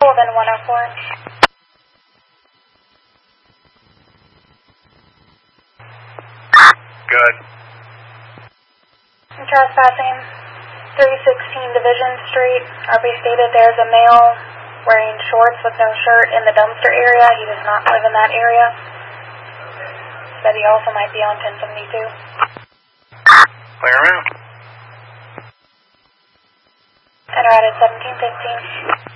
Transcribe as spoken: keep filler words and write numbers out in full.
Sullivan one oh four. Good. I'm trespassing three sixteen Division Street. R B stated there's a male wearing shorts with no shirt in the dumpster area. He does not live in that area. Said he also might be on ten seventy-two. Clear him out. Enter at seventeen fifteen.